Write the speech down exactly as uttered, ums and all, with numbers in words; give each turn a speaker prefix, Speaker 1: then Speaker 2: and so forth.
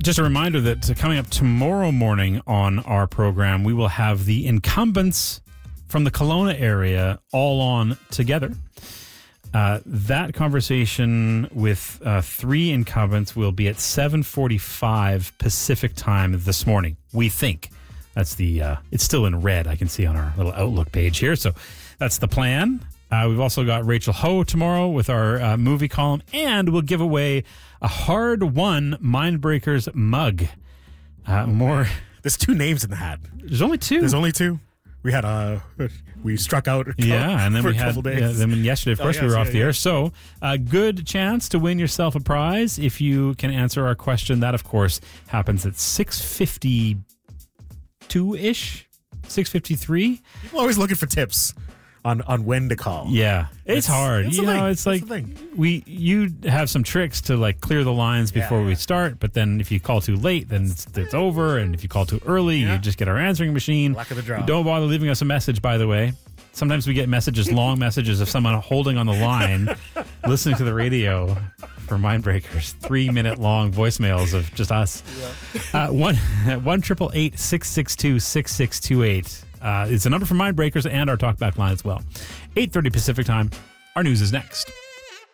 Speaker 1: just a reminder that coming up tomorrow morning on our program, we will have the incumbents from the Kelowna area all on together. Uh, that conversation with uh, three incumbents will be at seven forty-five Pacific time this morning, we think. That's the, uh, it's still in red, I can see on our little Outlook page here. So that's the plan. Uh, we've also got Rachel Ho tomorrow with our uh, movie column, and we'll give away a hard-won Mindbreakers mug. Uh, more.
Speaker 2: There's two names in the hat.
Speaker 1: There's only two.
Speaker 2: There's only two. We had a, we struck out.
Speaker 1: Yeah, and then
Speaker 2: for
Speaker 1: we
Speaker 2: a
Speaker 1: had,
Speaker 2: couple days.
Speaker 1: yeah, then yesterday, of
Speaker 2: Oh,
Speaker 1: course,
Speaker 2: yes,
Speaker 1: we were off
Speaker 2: yeah,
Speaker 1: the
Speaker 2: yeah.
Speaker 1: air. So, a good chance to win yourself a prize if you can answer our question. That, of course, happens at six fifty-two-ish, six fifty-three.
Speaker 2: People are always looking for tips on, on when to call.
Speaker 1: Yeah, it's,
Speaker 2: It's-
Speaker 1: hard.
Speaker 2: it's
Speaker 1: you
Speaker 2: the
Speaker 1: know,
Speaker 2: thing.
Speaker 1: it's
Speaker 2: That's
Speaker 1: like
Speaker 2: the thing.
Speaker 1: we you have some tricks to like clear the lines before
Speaker 2: Yeah,
Speaker 1: we
Speaker 2: yeah.
Speaker 1: start, but then if you call too late, then it's, it's over, and if you call too early,
Speaker 2: Yeah.
Speaker 1: you just get our answering machine.
Speaker 2: Luck of the draw.
Speaker 1: Don't bother leaving us a message, by the way. Sometimes we get messages, long messages of someone holding on the line, listening to the radio for Mindbreakers. Three minute long voicemails of just us. Yeah. Uh, one one triple eight six six two six six two eight. Uh, it's a number for Mindbreakers and our talkback line as well. eight thirty Pacific time. Our news is next.